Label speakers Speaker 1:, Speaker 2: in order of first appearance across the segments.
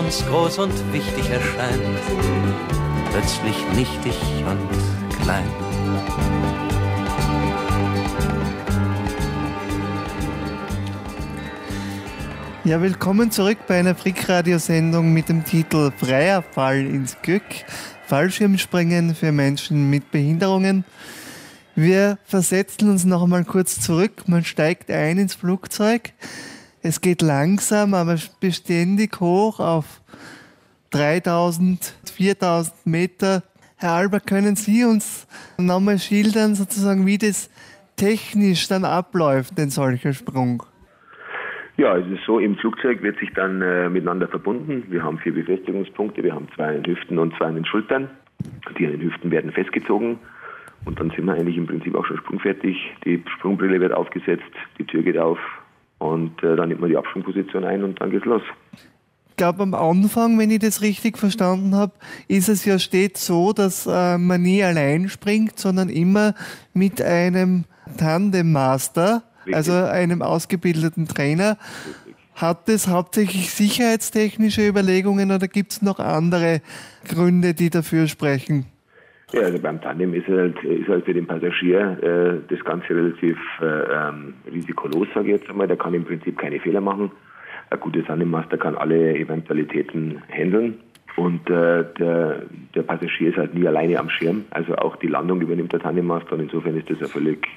Speaker 1: uns groß und wichtig erscheint, plötzlich nichtig und klein.
Speaker 2: Ja, willkommen zurück bei einer Frick-Radio-Sendung mit dem Titel Freier Fall ins Glück, Fallschirmspringen für Menschen mit Behinderungen. Wir versetzen uns noch einmal kurz zurück. Man steigt ein ins Flugzeug. Es geht langsam, aber beständig hoch auf 3000, 4000 Meter. Herr Alber, können Sie uns noch mal schildern, sozusagen, wie das technisch dann abläuft, ein solcher Sprung?
Speaker 3: Ja, es ist so, im Flugzeug wird sich dann miteinander verbunden. Wir haben 4 Befestigungspunkte, wir haben 2 an den Hüften und 2 an den Schultern. Die an den Hüften werden festgezogen und dann sind wir eigentlich im Prinzip auch schon sprungfertig. Die Sprungbrille wird aufgesetzt, die Tür geht auf und dann nimmt man die Absprungposition ein und dann geht's los.
Speaker 2: Ich glaube, am Anfang, wenn ich das richtig verstanden habe, ist es ja stets so, dass man nie allein springt, sondern immer mit einem Tandemmaster. Also einem ausgebildeten Trainer. Hat das hauptsächlich sicherheitstechnische Überlegungen oder gibt es noch andere Gründe, die dafür sprechen?
Speaker 3: Ja, also beim Tandem ist halt für den Passagier das Ganze relativ risikolos, sage ich jetzt einmal. Der kann im Prinzip keine Fehler machen. Ein guter Tandemmaster kann alle Eventualitäten handeln. Und der Passagier ist halt nie alleine am Schirm. Also auch die Landung übernimmt der Tandemmaster und insofern ist das ja völlig,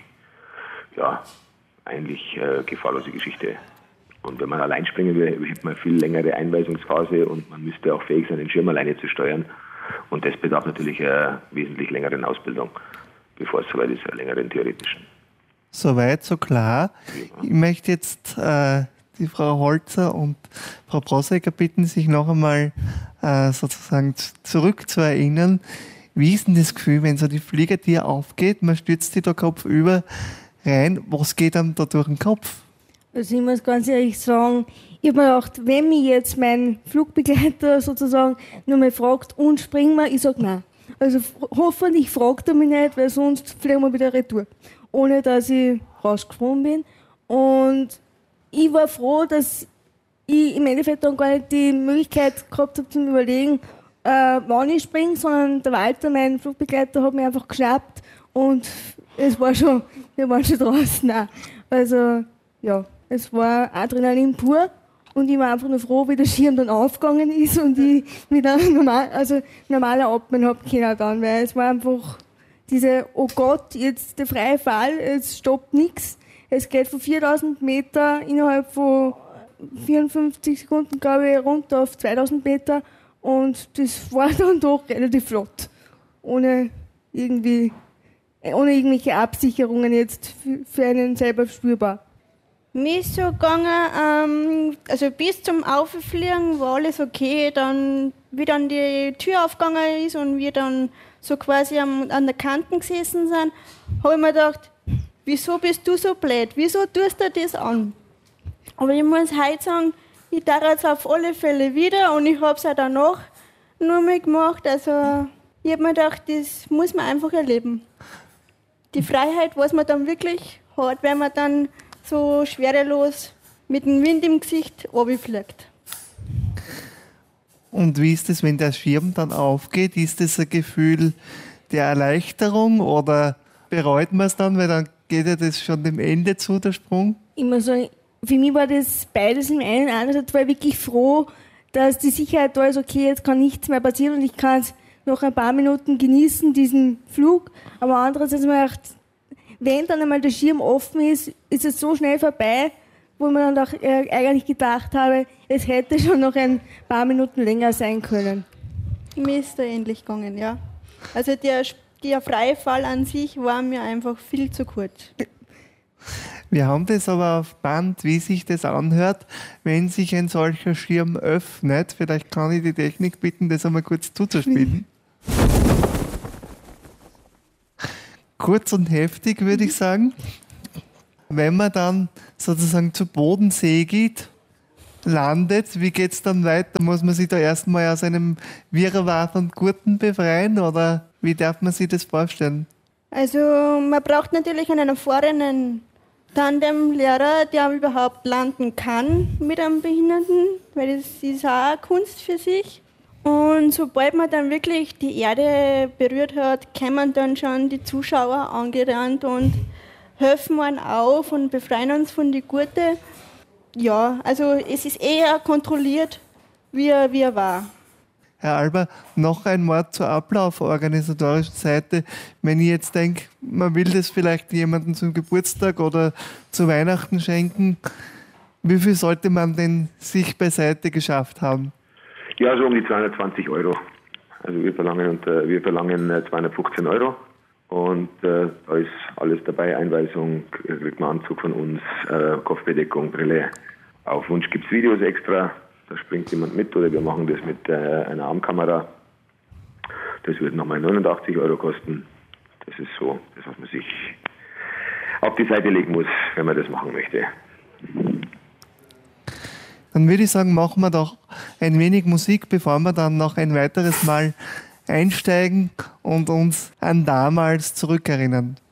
Speaker 3: eigentlich gefahrlose Geschichte. Und wenn man allein springen will, hätte man viel längere Einweisungsphase und man müsste auch fähig sein, den Schirm alleine zu steuern. Und das bedarf natürlich einer wesentlich längeren Ausbildung, bevor es soweit ist, einer längeren theoretischen.
Speaker 2: Soweit, so klar. Ja. Ich möchte jetzt die Frau Holzer und Frau Brosecker bitten, sich noch einmal sozusagen zurückzuerinnern. Wie ist denn das Gefühl, wenn so die Fliegertür aufgeht, man stürzt die da kopfüber rein, was geht einem da durch den Kopf?
Speaker 4: Also ich muss ganz ehrlich sagen, ich habe mir gedacht, wenn mich jetzt mein Flugbegleiter sozusagen nur mal fragt, und springen wir, ich sage nein. Also hoffentlich fragt er mich nicht, weil sonst fliegen wir wieder retour. Ohne dass ich rausgesprungen bin. Und ich war froh, dass ich im Endeffekt dann gar nicht die Möglichkeit gehabt habe zu überlegen, wann ich springe, sondern der Walter, mein Flugbegleiter, hat mich einfach geschnappt und wir waren schon draußen auch. Also, ja, es war Adrenalin pur und ich war einfach nur froh, wie der Schirm dann aufgegangen ist und ich wieder normaler atmen habe können dann, weil es war einfach oh Gott, jetzt der freie Fall, es stoppt nichts. Es geht von 4000 Meter innerhalb von 54 Sekunden, glaube ich, runter auf 2000 Meter und das war dann doch relativ flott, ohne irgendwelche Absicherungen jetzt für einen selber spürbar.
Speaker 5: Mir ist so gegangen, also bis zum Auffliegen war alles okay, wie dann die Tür aufgegangen ist und wir dann so quasi an der Kante gesessen sind, habe ich mir gedacht, wieso bist du so blöd, wieso tust du das an? Aber ich muss heute sagen, ich darf es auf alle Fälle wieder und ich habe es auch danach nur mal gemacht, also ich habe mir gedacht, das muss man einfach erleben. Die Freiheit, was man dann wirklich hat, wenn man dann so schwerelos mit dem Wind im Gesicht runterfliegt.
Speaker 2: Und wie ist es, wenn der Schirm dann aufgeht? Ist das ein Gefühl der Erleichterung oder bereut man es dann, weil dann geht ja das schon dem Ende zu, der Sprung?
Speaker 4: Ich muss sagen, für mich war das beides im einen. Einerseits war ich wirklich froh, dass die Sicherheit da ist, okay, jetzt kann nichts mehr passieren und ich kann es noch ein paar Minuten genießen, diesen Flug. Aber andererseits habe ich gedacht, wenn dann einmal der Schirm offen ist, ist es so schnell vorbei, wo man dann auch eigentlich gedacht habe, es hätte schon noch ein paar Minuten länger sein können.
Speaker 5: Mir ist da ähnlich gegangen, ja. Also der freie Fall an sich war mir einfach viel zu kurz.
Speaker 2: Wir haben das aber auf Band, wie sich das anhört, wenn sich ein solcher Schirm öffnet. Vielleicht kann ich die Technik bitten, das einmal kurz zuzuspielen. Kurz und heftig, würde ich sagen. Wenn man dann sozusagen zu Bodensee geht, landet, wie geht es dann weiter? Muss man sich da erstmal aus einem Wirrwarr von Gurten befreien oder wie darf man sich das vorstellen?
Speaker 5: Also man braucht natürlich einen erfahrenen Tandemlehrer, der überhaupt landen kann mit einem Behinderten, weil das ist auch eine Kunst für sich. Und sobald man dann wirklich die Erde berührt hat, kommen dann schon die Zuschauer angerannt und helfen einen auf und befreien uns von die Gurte. Ja, also es ist eher kontrolliert, wie er war.
Speaker 2: Herr Alber, noch ein Wort zur ablauforganisatorischen Seite. Wenn ich jetzt denke, man will das vielleicht jemandem zum Geburtstag oder zu Weihnachten schenken, wie viel sollte man denn sich beiseite geschafft haben?
Speaker 3: Ja, so um die 220 €. Also wir verlangen 215 € und da ist alles dabei. Einweisung, kriegt man Anzug von uns, Kopfbedeckung, Brille. Auf Wunsch gibt es Videos extra. Da springt jemand mit oder wir machen das mit einer Armkamera. Das wird nochmal 89 € kosten. Das ist so, das was man sich auf die Seite legen muss, wenn man das machen möchte.
Speaker 2: Dann würde ich sagen, machen wir doch ein wenig Musik, bevor wir dann noch ein weiteres Mal einsteigen und uns an damals zurückerinnern.